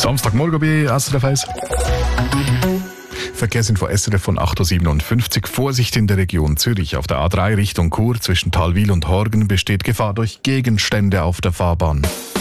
Samstagmorgen bei SRF 1. Verkehrsinfo SRF von 8.57 Uhr. Vorsicht in der Region Zürich. Auf der A3 Richtung Chur zwischen Talwil und Horgen besteht Gefahr durch Gegenstände auf der Fahrbahn.